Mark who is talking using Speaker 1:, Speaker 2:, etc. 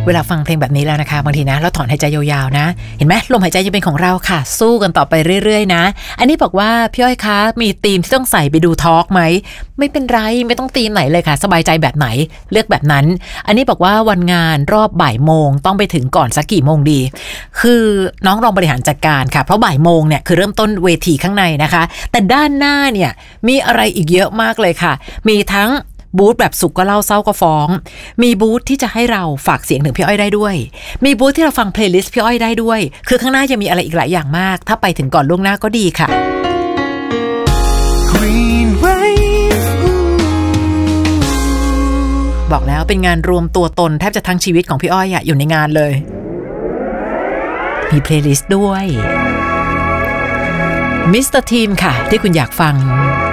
Speaker 1: เวลาฟังเพลงแบบนี้แล้วนะคะบางทีนะเราถอนหายใจยาวๆนะเห็นไหมลมหายใจยังเป็นของเราค่ะสู้กันต่อไปเรื่อยๆนะอันนี้บอกว่าพี่อ้อยคะมีธีมที่ต้องใส่ไปดูทอล์กไหมไม่เป็นไรไม่ต้องธีมไหนเลยค่ะสบายใจแบบไหนเลือกแบบนั้นอันนี้บอกว่าวันงานรอบบ่ายโมงต้องไปถึงก่อนสักกี่โมงดีคือน้องลองบริหารจัดการค่ะเพราะบ่ายโมงเนี่ยคือเริ่มต้นเวทีข้างในนะคะแต่ด้านหน้าเนี่ยมีอะไรอีกเยอะมากเลยค่ะมีทั้งบูธแบบสุขก็เล่าเศร้าก็ฟ้องมีบูธที่จะให้เราฝากเสียงถึงพี่อ้อยได้ด้วยมีบูธที่เราฟังเพลย์ลิสต์พี่อ้อยได้ด้วยคือข้างหน้ายังมีอะไรอีกหลายอย่างมากถ้าไปถึงก่อนล่วงหน้าก็ดีค่ะ Green Wave บอกแล้วเป็นงานรวมตัวตนแทบจะทั้งชีวิตของพี่อ้อยอยู่ในงานเลยมีเพลย์ลิสต์ด้วยมิสเตอร์ทีมค่ะที่คุณอยากฟัง